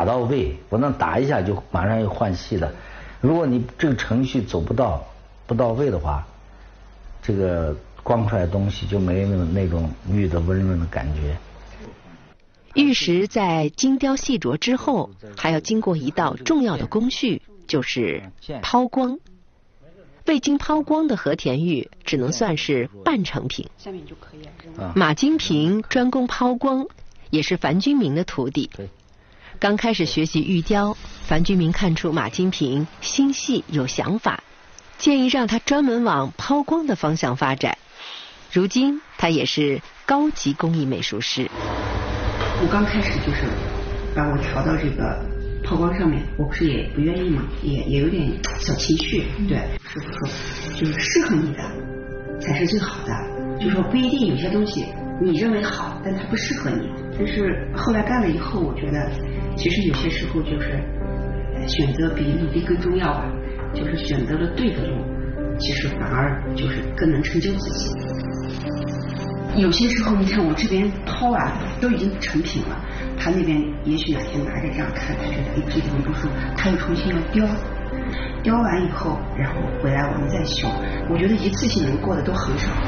到位，不能打一下就马上又换戏的。如果你这个程序走不到位的话，这个光出来的东西就没有那种玉的温润的感觉。 玉石在精雕细琢之后，还要经过一道重要的工序，就是抛光。未经抛光的和田玉只能算是半成品。下面就可以了。马金平专攻抛光，也是樊君明的徒弟。刚开始学习玉雕，樊君明看出马金平心细有想法，建议让他专门往抛光的方向发展。如今他也是高级工艺美术师。 我刚开始就是把我调到这个抛光上面，我不是也不愿意嘛，也有点小情绪。对，师傅说就是适合你的才是最好的，就说不一定有些东西你认为好，但它不适合你。但是后来干了以后，我觉得其实有些时候就是选择比努力更重要吧，就是选择了对的路，其实反而就是更能成就自己。有些时候你看我这边抛完都已经成品了，他那边也许哪天拿着这样看，他觉得哎这地方不舒服，他又重新要雕完以后，然后回来我们再修。我觉得一次性能过的都很少。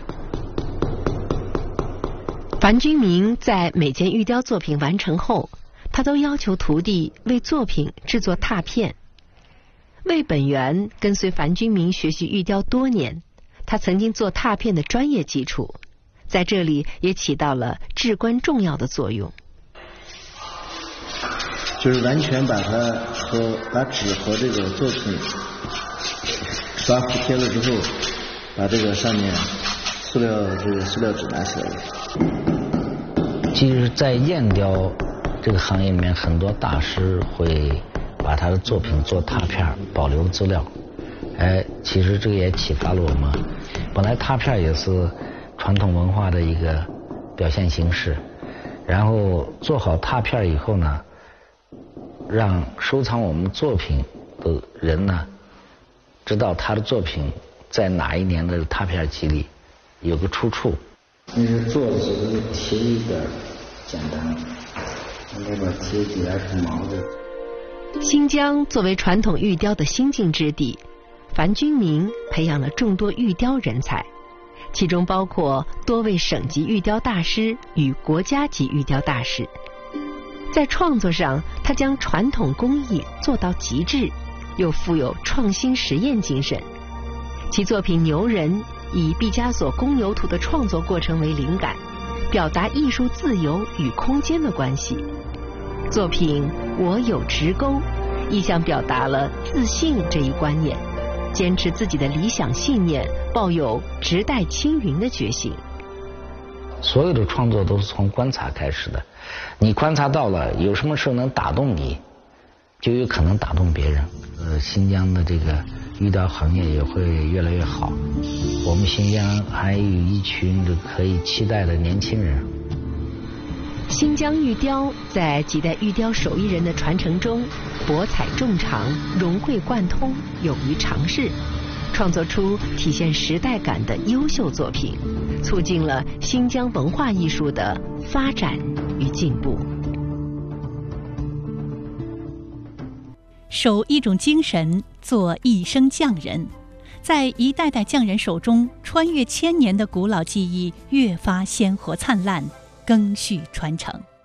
樊君明在每件玉雕作品完成后，他都要求徒弟为作品制作拓片。魏本源跟随樊君明学习玉雕多年，他曾经做拓片的专业基础，在这里也起到了至关重要的作用。 就是完全把纸和这个作品刷服贴了之后，把这个上面塑料纸拿起来了。 其实在砚雕这个行业里面，很多大师会把他的作品做拓片保留资料。其实这个也启发了我们，本来拓片也是传统文化的一个表现形式，然后做好拓片以后呢，让收藏我们作品的人呢知道他的作品在哪一年的拓片集里有个出处。 那是做的时候贴一点简单，那边贴几来根毛的。 新疆作为传统玉雕的新晋之地，樊君明培养了众多玉雕人才，其中包括多位省级玉雕大师与国家级玉雕大师。在创作上，他将传统工艺做到极致，又富有创新实验精神。其作品《牛人》以毕加索《公牛图》的创作过程为灵感，表达艺术自由与空间的关系。作品《我有直钩》意象表达了自信这一观念，坚持自己的理想信念，抱有直待青云的决心。 所有的创作都是从观察开始的，你观察到了有什么事能打动你，就有可能打动别人。新疆的这个玉雕行业也会越来越好，我们新疆还有一群可以期待的年轻人。 新疆玉雕在几代玉雕手艺人的传承中，博采众长，融会贯通，勇于尝试，创作出体现时代感的优秀作品，促进了新疆文化艺术的发展与进步。 守一种精神，做一生匠人，在一代代匠人手中，穿越千年的古老技艺越发鲜活灿烂，赓续传承。